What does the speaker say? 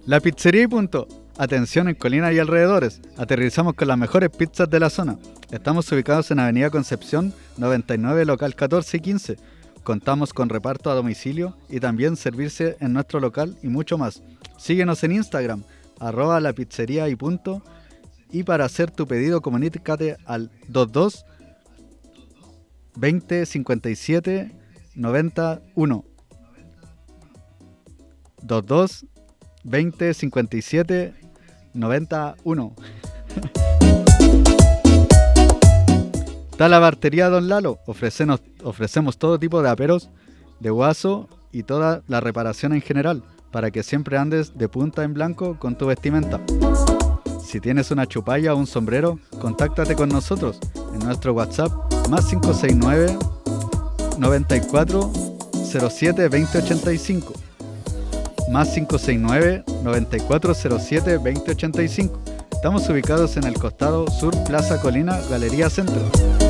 La Pizzería y Punto. Atención en Colina y alrededores. Aterrizamos con las mejores pizzas de la zona. Estamos ubicados en Avenida Concepción 99, local 14 y 15. Contamos con reparto a domicilio y también servirse en nuestro local y mucho más. Síguenos en Instagram, @la pizzería y punto. Y para hacer tu pedido, comunícate al 22 20 57 91. 22 20 57 91. Está la Bartería Don Lalo. Ofrecemos todo tipo de aperos, de guaso y toda la reparación en general, para que siempre andes de punta en blanco con tu vestimenta. Si tienes una chupalla o un sombrero, contáctate con nosotros en nuestro WhatsApp +569 94 07 2085. +569 94 07 2085. Estamos ubicados en el costado sur, Plaza Colina, Galería Centro.